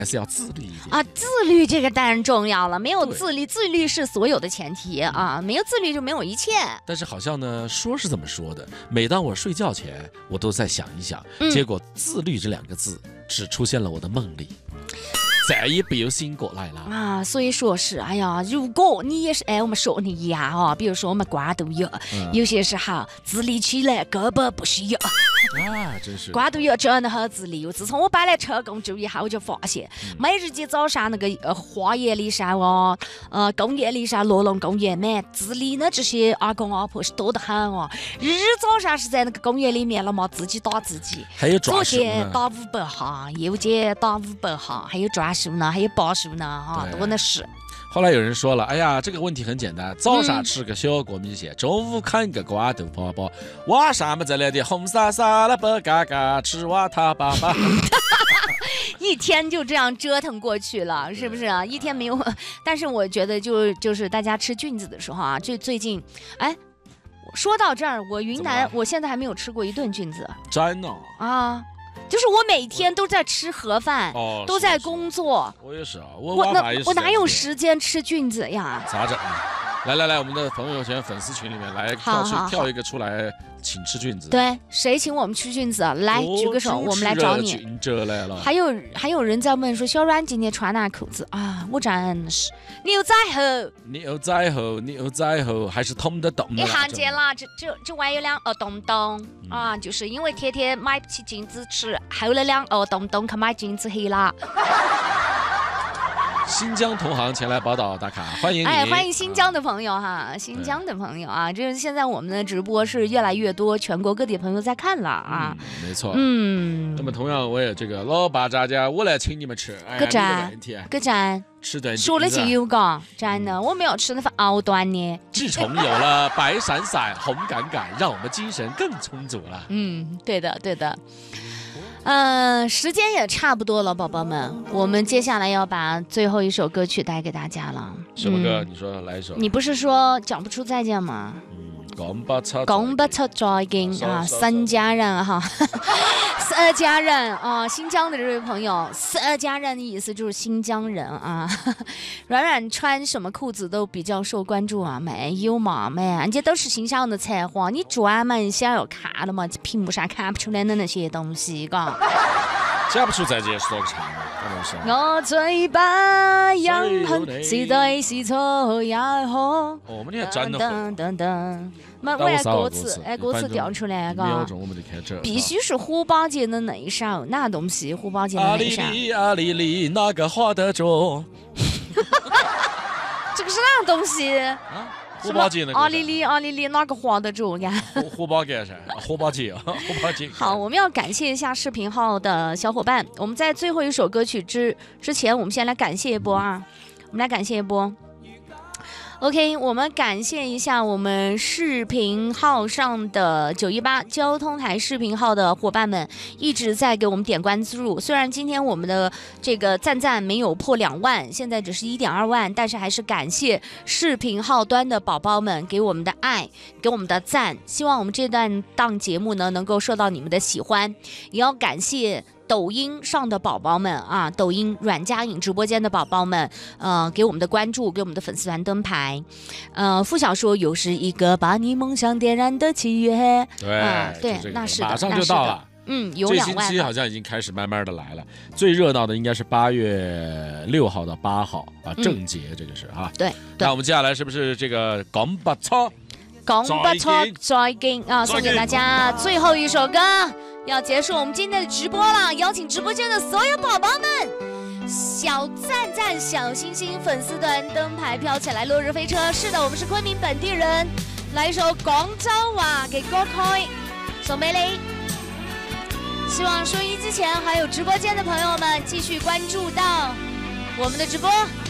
还是要自律一点啊。自律这个当然重要了，没有自律，自律是所有的前提啊，没有自律就没有一切。 但是好像呢，说是这么说的，每当我睡觉前，我都在想一想，结果自律这2个字只出现了我的梦里。再也不有醒过来了啊，所以说是，哎呀，如果你也是我们说你一样哦，比如说我们瓜都有，有些时候自立起来根本不需要。 啊，真是瓜都有真的很自立。自从我搬来成功之后，我就发现，每日节早上那个花园里上哦，公园里上乐龙公园嘛，自立的这些阿公阿婆是多得很哦。日早上是在那个公园里面了嘛，自己打自己， 还有抓树呢，左肩打500下，右肩打500下，还有抓树呢，还有拔树呢，哈，多的是。 后来有人说了，哎呀，这个问题很简单，早上吃个小过米线，中午啃个瓜豆泡泡，晚上嘛在那里红撒撒的白嘎嘎吃瓦他爸爸。 一天就这样折腾过去了，是不是啊？一天没有，但是我觉得就是大家吃菌子的时候啊，最近，哎，说到这儿，我云南我现在还没有吃过一顿菌子。 真的啊。就是我每天都在吃盒饭，都在工作。 我也是啊， 我哪有时间吃菌子呀？ 咋整？来，我们的朋友圈粉丝群里面来跳一个出来，请吃菌子。 对，谁请我们吃菌子？来举个手，我们来找你。 菌子来了。 还有人在问说，小阮今天穿哪裤子啊？我真是牛仔厚，还是捅得动。你看见了，这玩意有2洞洞啊，就是因为天天买不起菌子吃，厚了2洞洞去买菌子黑了。 新疆同行前来报道打卡，欢迎你！ 欢迎新疆的朋友哈，新疆的朋友啊，这现在我们的直播是越来越多，全国各地朋友在看了啊。 没错。那么同样我也这个老爸咋家，我来请你们吃。 各站吃顿说得起有个真的，我们要吃那份熬端的。 自从有了白闪闪、红杆杆，让我们精神更充足了。 对的。时间也差不多了，宝宝们，我们接下来要把最后一首歌曲带给大家了。 什么歌？你说来一首。 你不是说讲不出再见吗？讲不出再见啊，三家人哈，三家人啊，新疆的这位朋友，三家人的意思就是新疆人啊。软软穿什么裤子都比较受关注啊，没有嘛，人家都是欣赏的才华，你专门想要看的嘛，屏幕上看不出来的那些东西，嘎。 讲不出再见，说个唱的。 我嘴巴痒痕，是对是错也好。 我们你还真的会。 我歌词调出来，嘎。必须是胡宝杰的那一首，哪东西？胡宝杰的那一首。 阿里里那个画得着。 这个是哪东西？ 胡宝杰那个。 阿里里哪个画得着呀？ 胡宝杰噻，胡宝杰。 好，我们要感谢一下视频号的小伙伴。我们在最后一首歌曲之前，我们先来感谢一波啊！我们来感谢一波。OK， 我们感谢一下我们视频号上的918交通台视频号的伙伴们，一直在给我们点关注。虽然今天我们的这个赞没有破2万，现在只是1.2万，但是还是感谢视频号端的宝宝们给我们的爱，给我们的赞。希望我们这档节目呢能够受到你们的喜欢，也要感谢抖音上的宝宝们啊，抖音阮佳颖直播间的宝宝们，给我们的关注，给我们的粉丝团灯牌。付小说又是一个把你梦想点燃的契约。对，那是的， 马上就到了。 有2万。 这星期好像已经开始慢慢的来了。最热闹的应该是8月6号到8号啊，正节这个是啊。 对。 那我们接下来是不是这个讲不错再见啊，送给大家最后一首歌。要结束我们今天的直播了，邀请直播间的所有宝宝们，小赞赞、小星星、粉丝团灯牌飘起来，落日飞车。是的，我们是昆明本地人，来一首广州话嘅歌曲送俾你。希望收音机前还有直播间的朋友们继续关注到我们的直播。